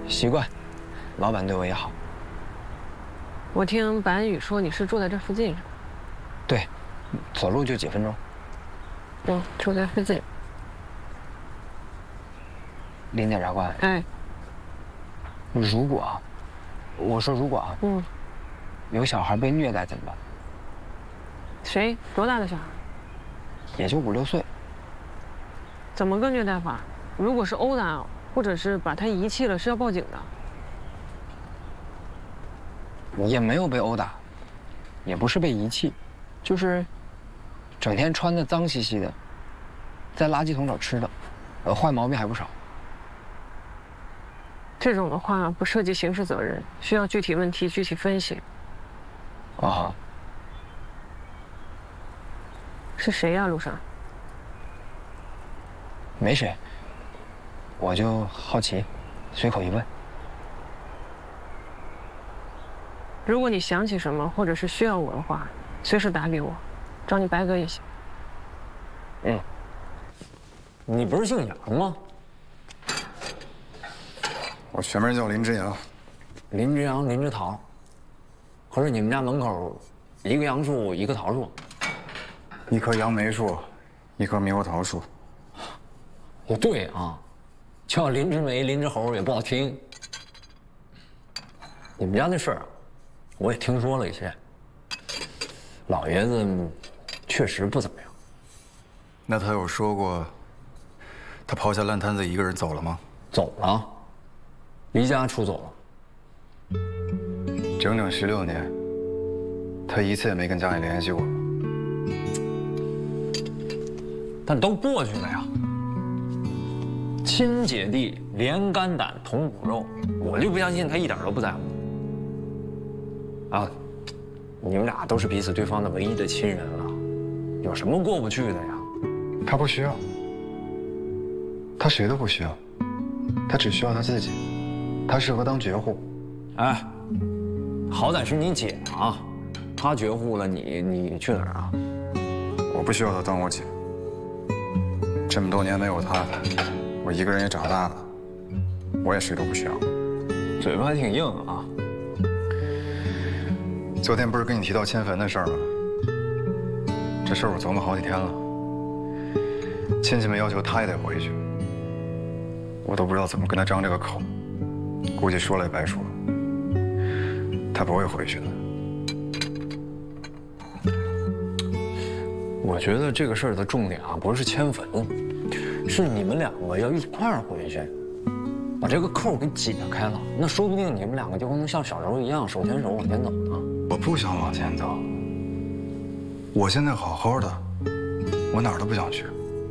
习惯，老板对我也好。 我听白安宇说你是住在这附近是吧？ 对，走路就几分钟。 住在附近。 林检察官， 哎， 如果，我说如果啊，有小孩被虐待怎么办？ 谁？多大的小孩？ 也就5、6岁。 怎么个虐待法？如果是殴打，或者是把他遗弃了，是要报警的。 也没有被殴打，也不是被遗弃，就是整天穿得脏兮兮的，在垃圾桶找吃的，坏毛病还不少。 这种的话不涉及刑事责任，需要具体问题具体分析。 啊， 是谁呀，路上？ 没谁，我就好奇，随口一问。 如果你想起什么，或者是需要我的话，随时打给我，找你白哥也行。 你不是姓杨吗？ 我全名叫林之阳。 林之阳，林之桃。可是你们家门口一个杨树，一个桃树， 一棵杨梅树，一棵猕猴桃树。 也对啊，叫林之梅、林之猴也不好听。你们家那事儿，我也听说了一些。老爷子确实不怎么样。 那他有说过，他抛下烂摊子一个人走了吗？ 走了，离家出走了。 整整16年，他一次也没跟家里联系过。 但都过去了呀。亲姐弟连肝胆同骨肉，我就不相信他一点都不在乎。啊，你们俩都是彼此对方的唯一的亲人了，有什么过不去的呀？ 他不需要，他谁都不需要，他只需要他自己。他适合当绝户。 哎，好歹是你姐啊，她绝户了，你去哪儿啊？ 我不需要他当我姐。这么多年没有他，我一个人也长大了，我也谁都不需要。 嘴巴还挺硬啊。 昨天不是跟你提到迁坟的事儿吗？这事儿我琢磨好几天了。亲戚们要求他也得回去，我都不知道怎么跟他张这个口，估计说了也白说。他不会回去的。 我觉得这个事儿的重点啊，不是迁坟，是你们两个要一块儿回去，把这个扣给解开了。那说不定你们两个就能像小时候一样手牵手往前走呢。 我不想往前走，我现在好好的，我哪儿都不想去。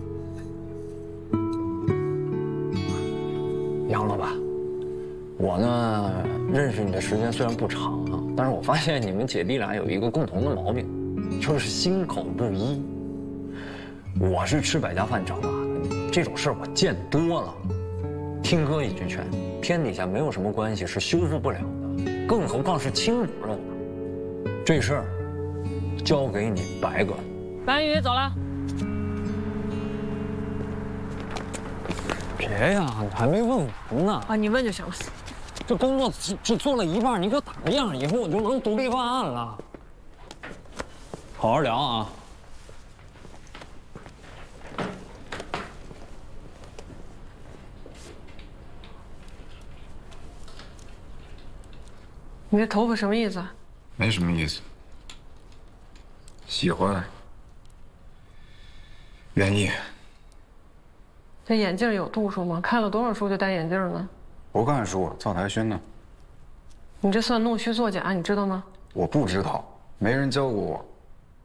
杨老板，我呢认识你的时间虽然不长啊，但是我发现你们姐弟俩有一个共同的毛病，就是心口不一。我是吃百家饭长大的，这种事儿我见多了。听哥一句劝，天底下没有什么关系是修复不了的，更何况是亲骨肉呢？这事儿交给你白哥。 白宇走了。 别呀，你还没问完呢。 啊，你问就行了。 这工作只做了一半，你给我打个样，以后我就能独立犯案了。好好聊啊。 你这头发什么意思啊？ 没什么意思。喜欢，愿意。 这眼镜有度数吗？看了多少书就戴眼镜呢？ 不看书，造台勋呢。 你这算弄虚作假，你知道吗？ 我不知道，没人教过我。